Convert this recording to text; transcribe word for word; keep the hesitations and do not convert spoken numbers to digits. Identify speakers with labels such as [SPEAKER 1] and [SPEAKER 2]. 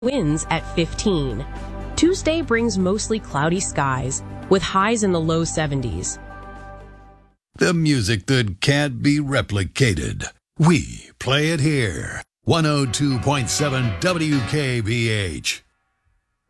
[SPEAKER 1] Winds at fifteen. Tuesday brings mostly cloudy skies with highs in the low seventies.
[SPEAKER 2] The music that can't be replicated. We play it here. one oh two point seven W K B H.